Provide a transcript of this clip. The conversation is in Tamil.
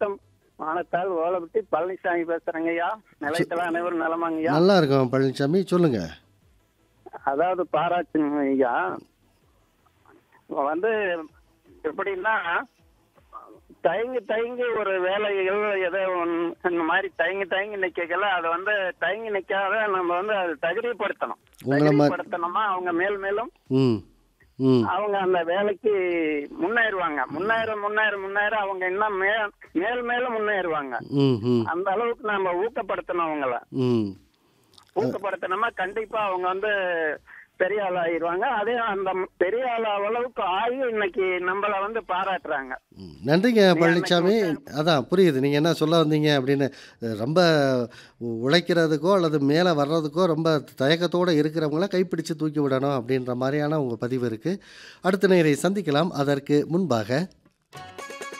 மாவட்டம் மானத்தால் ஓலப்பட்டி பழனிசாமி பேசுறேங்கய்யா. நிலையத்தில் அனைவரும் நலமாங்கய்யா. நல்லா இருக்கோம் பழனிசாமி, சொல்லுங்க. அதாவது பாராட்டுங்க ஐயா. வந்து எப்படின்னா தயங்கி தயங்கி ஒரு வேலைகள் ஏதோ இந்த மாதிரி தயங்கி தயங்கி நிக்கல, அதை வந்து தயங்கி நிக்காத நம்ம வந்து அதை தகுதிப்படுத்தணும். உங்களை மாதிரி தகுதிப்படுத்தணுமா அவங்க மேல் மேலும் ம் ம் அவங்க அந்த வேலைக்கு முன்னேறுவாங்க. முன்னேற முன்னேற முன்னேற அவங்க இன்னும் மேல் மேலும் முன்னேறுவாங்க. ம் ம் அந்த அளவுக்கு நம்ம ஊக்கப்படுத்தணும். அவங்கள ம் ஊக்கப்படுத்தணுமா கண்டிப்பா அவங்க வந்து பெரிய ஆள் ஆயிடுவாங்க. அதே அந்த பெரிய ஆள் அளவுக்கு ஆகி இன்னைக்கு நம்மள வந்து பாராட்டுறாங்க. நன்றிங்க நீ பழனிசாமி. அன்னைக்கு அதான் புரியுது நீங்கள் என்ன சொல்ல வந்தீங்க அப்படின்னு. ரொம்ப உழைக்கிறதுக்கோ அல்லது மேலே வர்றதுக்கோ ரொம்ப தயக்கத்தோடு இருக்கிறவங்கள கைப்பிடிச்சு தூக்கி விடணும் அப்படின்ற மாதிரியான உங்கள் பதிவு இருக்குது. அடுத்த நேரை சந்திக்கலாம். அதற்கு முன்பாக